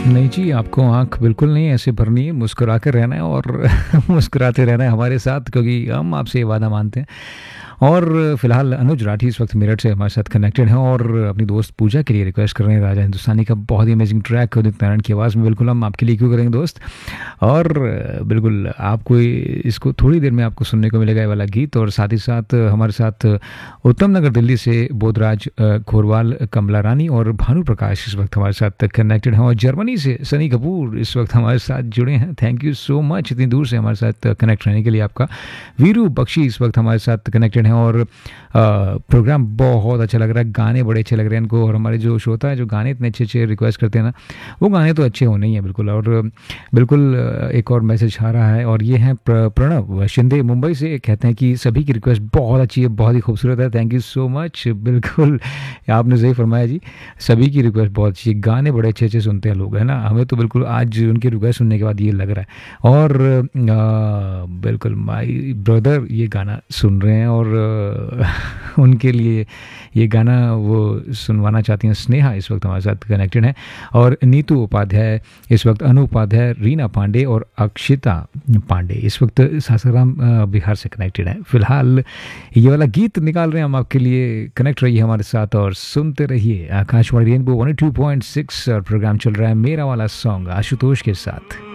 नहीं जी, आपको आँख बिल्कुल नहीं ऐसे भरनी है, मुस्कुरा कर रहना है और मुस्कुराते रहना है हमारे साथ, क्योंकि हम आपसे ये वादा मानते हैं। और फिलहाल अनुज राठी इस वक्त मेरठ से हमारे साथ कनेक्टेड हैं और अपनी दोस्त पूजा के लिए रिक्वेस्ट कर रहे हैं राजा हिंदुस्तानी का बहुत ही अमेजिंग ट्रैक उदित नारायण की आवाज़ में। बिल्कुल हम आपके लिए क्यों करेंगे दोस्त। और बिल्कुल आपको इसको थोड़ी देर में आपको सुनने को मिलेगा ये वाला गीत। और साथ ही साथ हमारे साथ उत्तम नगर दिल्ली से बोधराज खोरवाल, कमला रानी और भानु प्रकाश इस वक्त हमारे साथ कनेक्टेड हैं। और जर्मनी से सनी कपूर इस वक्त हमारे साथ जुड़े हैं। थैंक यू सो मच इतनी दूर से हमारे साथ कनेक्ट रहने के लिए आपका। वीरू बख्शी इस वक्त हमारे साथ कनेक्टेड हैं और प्रोग्राम बहुत अच्छा लग रहा है, गाने बड़े अच्छे लग रहे हैं इनको। और हमारे जो श्रोता है जो गाने इतने अच्छे अच्छे रिक्वेस्ट करते हैं ना, वो गाने तो अच्छे होने ही हैं बिल्कुल। और बिल्कुल एक और मैसेज आ रहा है और ये है प्रणव शिंदे मुंबई से, कहते हैं कि सभी की रिक्वेस्ट बहुत अच्छी है, बहुत ही खूबसूरत है। Thank you so much. बिल्कुल आपने सही फरमाया जी, सभी की रिक्वेस्ट बहुत अच्छी है, गाने बड़े अच्छे अच्छे सुनते हैं लोग, है ना। हमें तो बिल्कुल आज उनकी रिक्वेस्ट सुनने के बाद ये लग रहा है। और बिल्कुल माई ब्रदर ये गाना सुन रहे हैं और उनके लिए ये गाना वो सुनवाना चाहती हैं। स्नेहा इस वक्त हमारे साथ कनेक्टेड हैं और नीतू उपाध्याय इस वक्त, अनु उपाध्याय, रीना पांडे और अक्षिता पांडे इस वक्त सासाराम बिहार से कनेक्टेड हैं। फिलहाल ये वाला गीत निकाल रहे हैं हम आपके लिए। कनेक्ट रहिए हमारे साथ और सुनते रहिए आकाशवाणी रेनबो 102.6 और प्रोग्राम चल रहा है मेरा वाला सॉन्ग आशुतोष के साथ।